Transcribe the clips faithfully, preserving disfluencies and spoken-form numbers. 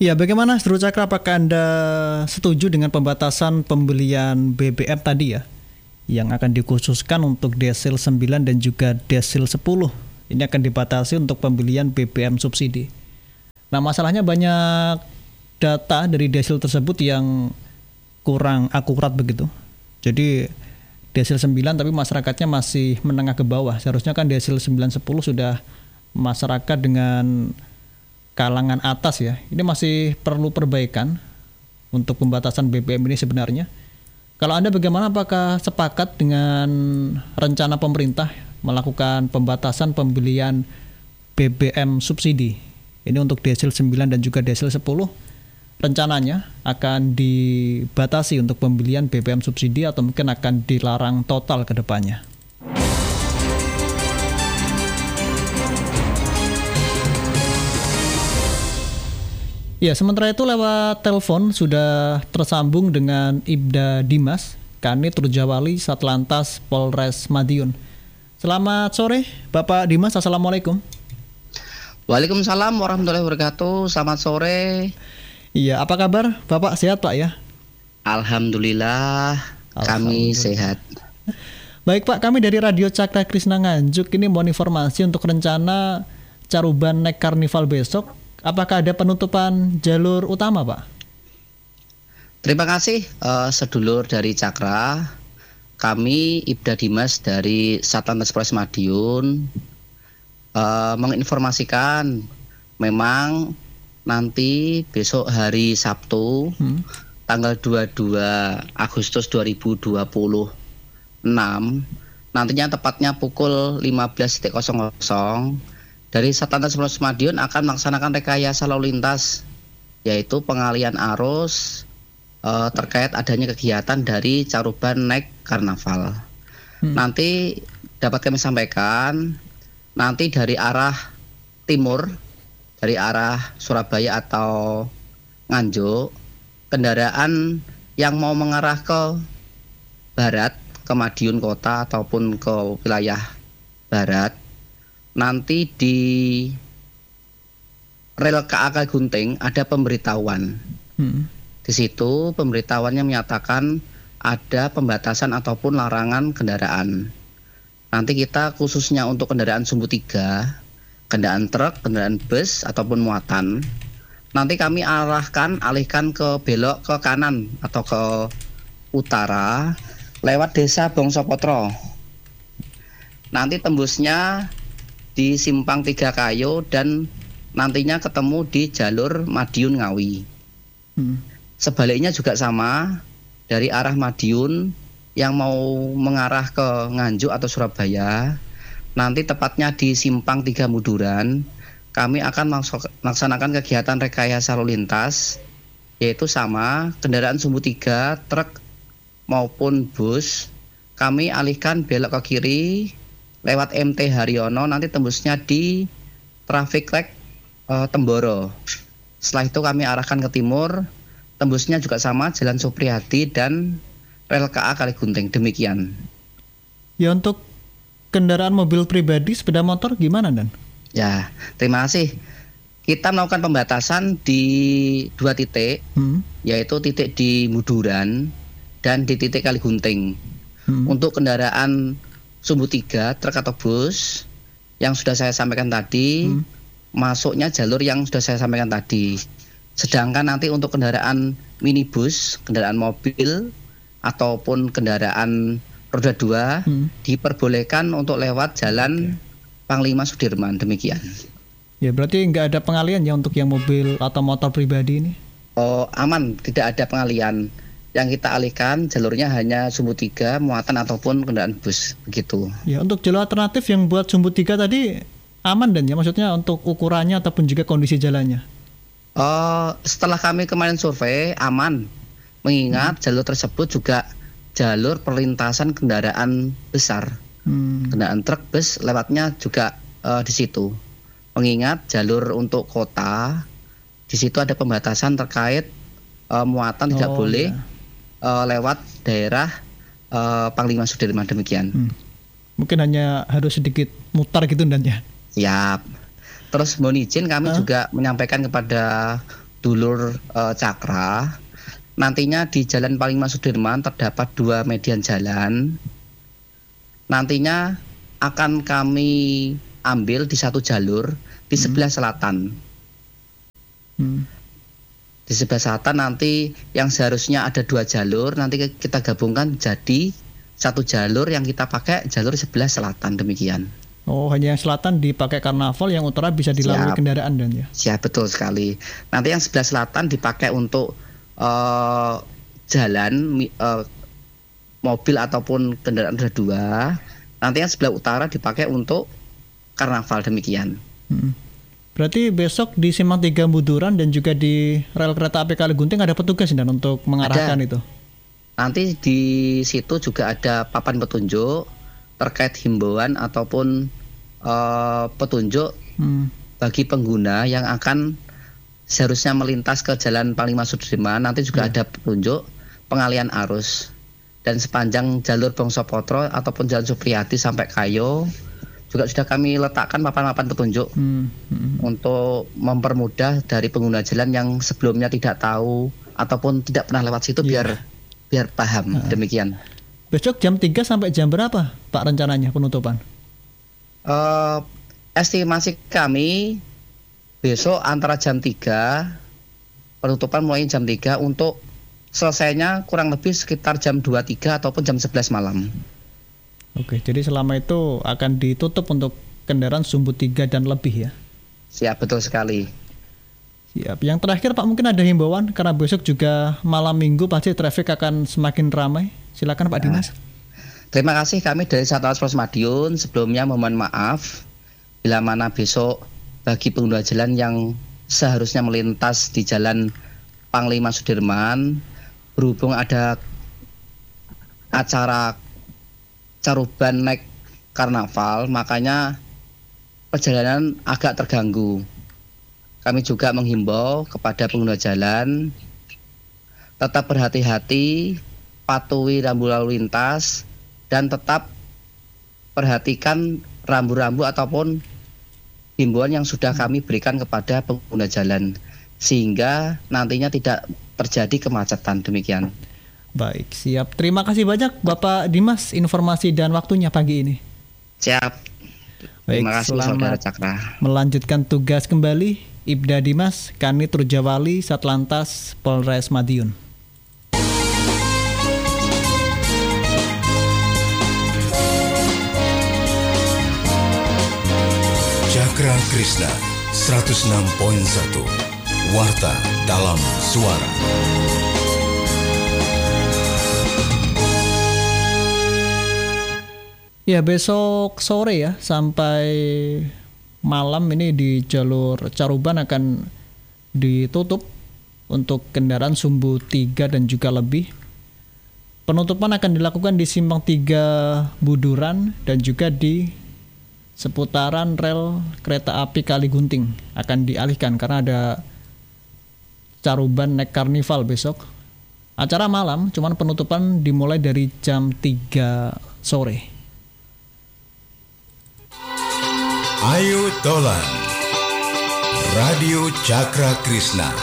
Ya, bagaimana Seru Cakra, apakah Anda setuju dengan pembatasan pembelian B B M tadi ya, yang akan dikhususkan untuk desil sembilan dan juga desil sepuluh? Ini akan dibatasi untuk pembelian B B M subsidi. Nah, masalahnya banyak data dari desil tersebut yang kurang akurat begitu. Jadi desil sembilan tapi masyarakatnya masih menengah ke bawah. Seharusnya kan desil sembilan sepuluh sudah masyarakat dengan kalangan atas ya. Ini masih perlu perbaikan untuk pembatasan B B M ini sebenarnya. Kalau Anda bagaimana, apakah sepakat dengan rencana pemerintah melakukan pembatasan pembelian B B M subsidi? Ini untuk desil sembilan dan juga desil sepuluh rencananya akan dibatasi untuk pembelian B B M subsidi atau mungkin akan dilarang total ke depannya. Ya, sementara itu lewat telepon sudah tersambung dengan Ibda Dimas, Kanit Rujawali Satlantas Polres Madiun. Selamat sore, Bapak Dimas. Assalamualaikum. Waalaikumsalam warahmatullahi wabarakatuh. Selamat sore. Iya, apa kabar Bapak? Sehat Pak ya? Alhamdulillah, Alhamdulillah. Kami sehat. Baik Pak, kami dari Radio Cakra Krisna Nganjuk ini mohon informasi untuk rencana Caruban Naik Karnival besok. Apakah ada penutupan jalur utama, Pak? Terima kasih uh, sedulur dari Cakra. Kami Ibda Dimas dari Satlantas Polres Madiun uh, menginformasikan memang nanti besok hari Sabtu hmm. tanggal dua puluh dua Agustus dua ribu dua puluh enam nantinya tepatnya pukul lima belas dari Satlantas Polres Madiun akan melaksanakan rekayasa lalu lintas, yaitu pengalian arus uh, terkait adanya kegiatan dari Caruban Naik Karnaval. Hmm. Nanti dapat kami sampaikan, nanti dari arah timur, dari arah Surabaya atau Nganjuk, kendaraan yang mau mengarah ke barat, ke Madiun Kota ataupun ke wilayah barat, nanti di rel K A Kaligunting ada pemberitahuan. Hmm. Di situ pemberitahuannya menyatakan ada pembatasan ataupun larangan kendaraan. Nanti kita khususnya untuk kendaraan sumbu tiga, kendaraan truk, kendaraan bus ataupun muatan, nanti kami arahkan, alihkan ke belok ke kanan atau ke utara lewat desa Bongsopotro. Nanti tembusnya di Simpang Tiga Kayu dan nantinya ketemu di jalur Madiun Ngawi. Hmm. Sebaliknya juga sama, dari arah Madiun yang mau mengarah ke Nganjuk atau Surabaya, nanti tepatnya di Simpang Tiga Muduran, kami akan melaksanakan kegiatan rekayasa lalu lintas, yaitu sama kendaraan sumbu tiga, truk maupun bus, kami alihkan belok ke kiri lewat M T Haryono, nanti tembusnya di traffic light uh, Temboro. Setelah itu kami arahkan ke timur, tembusnya juga sama Jalan Supriyadi dan rel K A Kaligunting. Demikian. Ya, untuk kendaraan mobil pribadi, sepeda motor gimana Dan? Ya, terima kasih. Kita melakukan pembatasan di dua titik, hmm. yaitu titik di Muduran dan di titik Kaligunting. Hmm. Untuk kendaraan sumbu tiga, truk atau bus yang sudah saya sampaikan tadi, hmm. masuknya jalur yang sudah saya sampaikan tadi. Sedangkan nanti untuk kendaraan minibus, kendaraan mobil ataupun kendaraan roda dua hmm. diperbolehkan untuk lewat jalan Panglima Sudirman. Demikian. Ya, berarti nggak ada pengalian ya untuk yang mobil atau motor pribadi ini? Oh, aman, tidak ada pengalian. Yang kita alihkan jalurnya hanya sumbu tiga, muatan ataupun kendaraan bus, begitu. Ya, untuk jalur alternatif yang buat sumbu tiga tadi aman Dan ya, maksudnya untuk ukurannya ataupun juga kondisi jalannya? Oh, setelah kami kemarin survei aman, mengingat hmm. jalur tersebut juga jalur perlintasan kendaraan besar, hmm. kendaraan truk, bus lewatnya juga uh, di situ. Mengingat jalur untuk kota, di situ ada pembatasan terkait uh, muatan tidak oh, boleh. Ya. Uh, lewat daerah uh, Panglima Sudirman. Demikian. Hmm. Mungkin hanya harus sedikit mutar gitu Dan ya. Siap. Terus mohon izin kami uh. juga menyampaikan kepada dulur uh, Cakra, nantinya di Jalan Panglima Sudirman terdapat dua median jalan. Nantinya akan kami ambil di satu jalur di hmm. sebelah selatan. Hmm. Di sebelah selatan nanti yang seharusnya ada dua jalur, nanti kita gabungkan jadi satu jalur yang kita pakai jalur sebelah selatan, demikian. Oh, hanya yang selatan dipakai karnaval, yang utara bisa dilalui Siap. kendaraan dan ya? Siap, betul sekali. Nanti yang sebelah selatan dipakai untuk uh, jalan uh, mobil ataupun kendaraan roda dua. Nanti yang sebelah utara dipakai untuk karnaval, demikian. Hmm. Berarti besok di Simpang tiga Buduran dan juga di rel kereta api Kaligunting ada petugas dan untuk mengarahkan ada. Itu? Nanti di situ juga ada papan petunjuk terkait himbauan ataupun uh, petunjuk hmm. bagi pengguna yang akan seharusnya melintas ke Jalan Panglima Sudirman. Nanti juga hmm. ada petunjuk pengalian arus. Dan sepanjang jalur Bongsopotro ataupun Jalan Supriyadi sampai Kayo juga sudah kami letakkan papan-papan petunjuk hmm. Hmm. untuk mempermudah dari pengguna jalan yang sebelumnya tidak tahu ataupun tidak pernah lewat situ yeah. biar biar paham. Nah. Demikian. Besok jam tiga sampai jam berapa Pak rencananya penutupan? Uh, estimasi kami besok antara jam tiga, penutupan mulai jam tiga, untuk selesainya kurang lebih sekitar jam dua puluh tiga ataupun jam sebelas malam. Oke, jadi selama itu akan ditutup untuk kendaraan sumbu tiga dan lebih ya? Siap, betul sekali. Siap. Yang terakhir Pak, mungkin ada himbauan karena besok juga malam minggu pasti traffic akan semakin ramai. Silakan Pak nah, Dimas. Terima kasih, kami dari Satuan Pos Madiun sebelumnya mohon maaf bila mana besok bagi pengguna jalan yang seharusnya melintas di Jalan Panglima Sudirman, berhubung ada acara caruban naik karnaval, makanya perjalanan agak terganggu. Kami juga menghimbau kepada pengguna jalan tetap berhati-hati, patuhi rambu lalu lintas, dan tetap perhatikan rambu-rambu ataupun himbauan yang sudah kami berikan kepada pengguna jalan, sehingga nantinya tidak terjadi kemacetan. Demikian. Baik, siap. Terima kasih banyak Bapak Dimas informasi dan waktunya pagi ini. Siap. Baik, terima kasih Saudara Cakra. Melanjutkan tugas kembali Ibda Dimas, Kanit Rujawali, Satlantas Polres Madiun. Cakra Krishna seratus enam koma satu Warta dalam Suara. Ya, besok sore ya sampai malam ini di jalur Caruban akan ditutup untuk kendaraan sumbu tiga dan juga lebih. Penutupan akan dilakukan di Simpang tiga Buduran dan juga di seputaran rel kereta api Kaligunting akan dialihkan karena ada Caruban Naik Karnival besok. Acara malam, cuman penutupan dimulai dari jam tiga sore. Ayo Dolan Radio Cakra Krishna.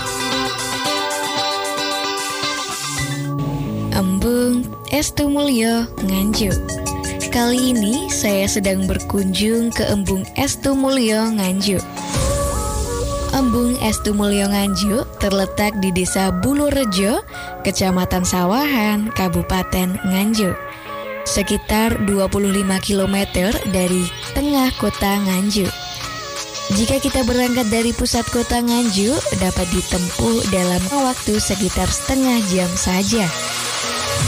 Embung Estu Mulyo Nganjuk. Kali ini saya sedang berkunjung ke Embung Estu Mulyo Nganjuk. Embung Estu Mulyo Nganjuk terletak di Desa Bulurejo, Kecamatan Sawahan, Kabupaten Nganjuk, sekitar dua puluh lima kilometer dari tengah kota Nganjuk. Jika kita berangkat dari pusat kota Nganjuk, dapat ditempuh dalam waktu sekitar setengah jam saja.